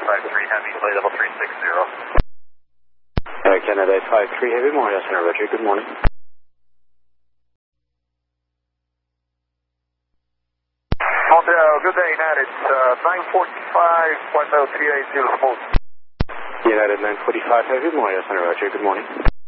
853 Heavy, play level 360. Canada 853 Heavy, Montreal Center, Roger, good morning. Montreal, good day, United. 945.0 TA, 0 smooth. United 945 Heavy, Montreal Center, Roger, good morning.